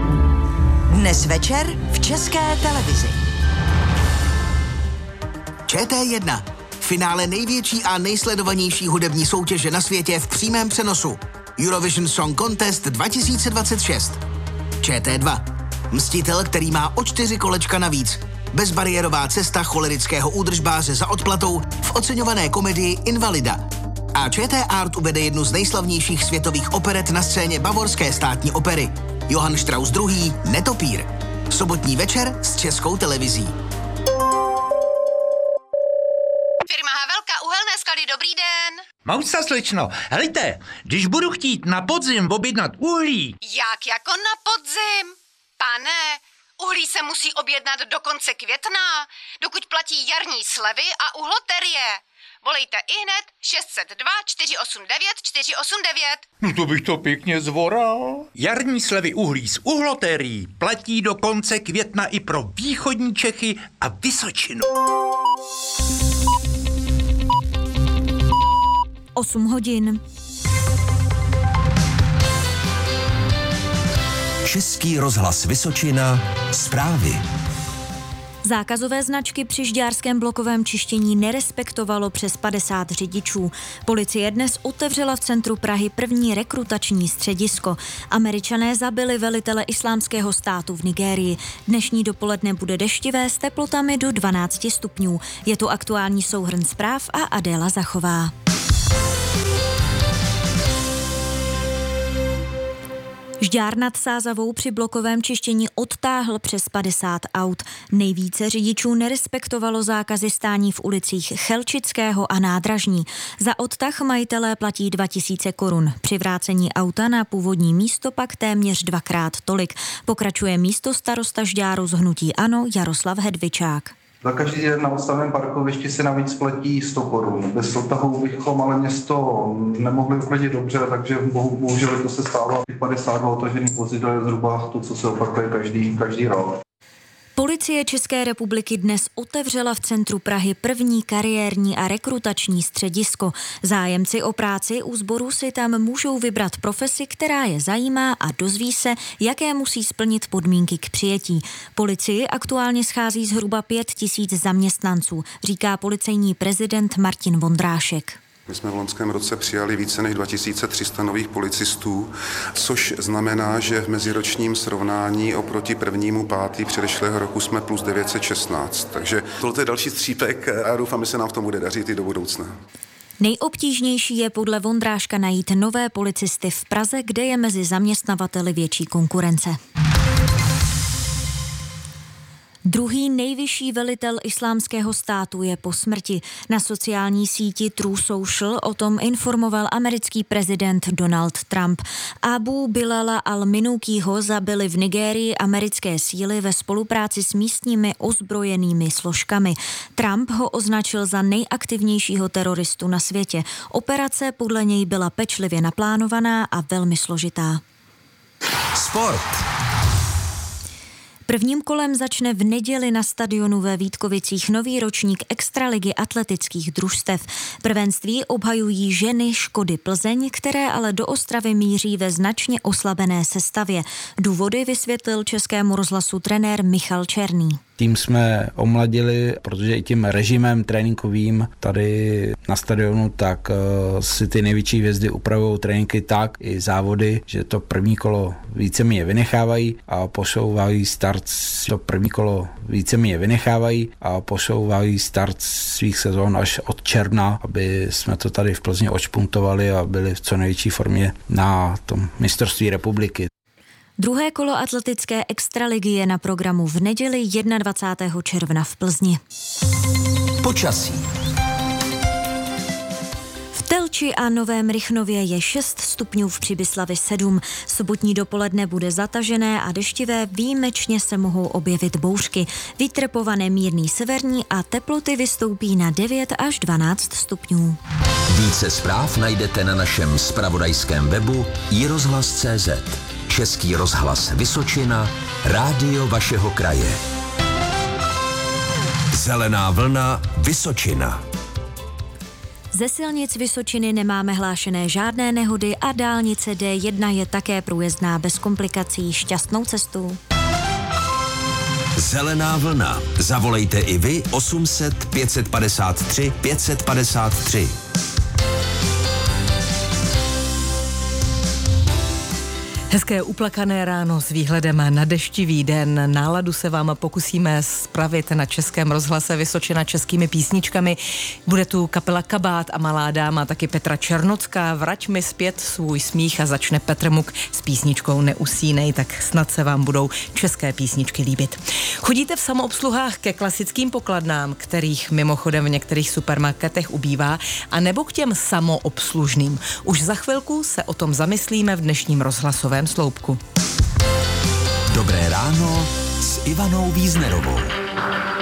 Dnes večer v České televizi. ČT1. Finále největší a nejsledovanější hudební soutěže na světě v přímém přenosu. Eurovision Song Contest 2026. ČT2. Mstitel, který má o 4 kolečka navíc. Bezbariérová cesta cholerického údržbáře za odplatou v oceňované komedii Invalida. A ČT Art uvede jednu z nejslavnějších světových operet na scéně Bavorské státní opery. Johann Strauss II. Netopír. Sobotní večer s Českou televizí. Firma Havelka, uhelné sklady, dobrý den. Mousa, slečno, helejte, když budu chtít na podzim objednat uhlí. Jak jako na podzim? Pane, uhlí se musí objednat do konce května, dokud platí jarní slevy a uhloterie. Volejte ihned 602 489 489. No to bych to pěkně zvoral. Jarní slevy uhlí z uhlotérií platí do konce května i pro východní Čechy a Vysočinu. 8 hodin. Český rozhlas Vysočina. Zprávy. Zákazové značky při žďárském blokovém čištění nerespektovalo přes 50 řidičů. Policie dnes otevřela v centru Prahy první rekrutační středisko. Američané zabili velitele Islámského státu v Nigérii. Dnešní dopoledne bude deštivé s teplotami do 12 stupňů. Je to aktuální souhrn zpráv a Adéla Zachová. Žďár nad Sázavou při blokovém čištění odtáhl přes 50 aut. Nejvíce řidičů nerespektovalo zákazy stání v ulicích Chelčického a Nádražní. Za odtah majitelé platí 2000 korun. Při vrácení auta na původní místo pak téměř 2x tolik. Pokračuje místostarosta Žďáru z hnutí ANO Jaroslav Hedvičák. Za každý den na odstavném parkovišti se navíc platí 100 korun. Bez odtahu bychom ale město nemohli úplně dobře, takže bohužel to se stává. 52 otažených vozidel je zhruba to, co se opakuje každý rok. Policie České republiky dnes otevřela v centru Prahy první kariérní a rekrutační středisko. Zájemci o práci u sboru si tam můžou vybrat profesi, která je zajímá a dozví se, jaké musí splnit podmínky k přijetí. Policii aktuálně schází zhruba 5000 zaměstnanců, říká policejní prezident Martin Vondrášek. My jsme v loňském roce přijali více než 2300 nových policistů, což znamená, že v meziročním srovnání oproti 1.5. předešlého roku jsme plus 916. Takže tohle je další střípek a doufám, že se nám v tom bude dařit i do budoucna. Nejobtížnější je podle Vondráška najít nové policisty v Praze, kde je mezi zaměstnavateli větší konkurence. Druhý nejvyšší velitel Islámského státu je po smrti. Na sociální síti True Social o tom informoval americký prezident Donald Trump. Abu Bilala al-Minoukiho zabili v Nigérii americké síly ve spolupráci s místními ozbrojenými složkami. Trump ho označil za nejaktivnějšího teroristu na světě. Operace podle něj byla pečlivě naplánovaná a velmi složitá. Sport. Prvním kolem začne v neděli na stadionu ve Vítkovicích nový ročník extraligy atletických družstev. Prvenství obhajují ženy Škody Plzeň, které ale do Ostravy míří ve značně oslabené sestavě. Důvody vysvětlil Českému rozhlasu trenér Michal Černý. Tým jsme omladili, protože i tím režimem tréninkovým tady na stadionu, tak si ty největší hvězdy upravují tréninky tak i závody, že to první kolo víceméně vynechávají a posouvají start svých sezón až od června, aby jsme to tady v Plzni odšpuntovali a byli v co největší formě na tom mistrovství republiky. Druhé kolo atletické extraligy je na programu v neděli 21. června v Plzni. Počasí. V Telči a Novém Rychnově je 6 stupňů, v Přibyslavi 7. Sobotní dopoledne bude zatažené a deštivé, výjimečně se mohou objevit bouřky. Vítr povane mírný severní a teploty vystoupí na 9 až 12 stupňů. Více zpráv najdete na našem zpravodajském webu iRozhlas.cz. Český rozhlas Vysočina, rádio vašeho kraje. Zelená vlna Vysočina. Ze silnic Vysočiny nemáme hlášené žádné nehody a dálnice D1 je také průjezdná bez komplikací. Šťastnou cestu. Zelená vlna. Zavolejte i vy 800 553 553. Hezké uplakané ráno s výhledem na deštivý den. Náladu se vám pokusíme spravit na Českém rozhlase Vysočina českými písničkami. Bude tu kapela Kabát a Malá dáma, taky Petra Černocká. Vrať mi zpět svůj smích a začne Petr Muk s písničkou Neusínej, tak snad se vám budou české písničky líbit. Chodíte v samoobsluhách ke klasickým pokladnám, kterých mimochodem v některých supermarketech ubývá, a nebo k těm samoobslužným? Už za chvilku se o tom zamyslíme v dnešním rozhlasovém sloupku. Dobré ráno s Ivanou Víznerovou.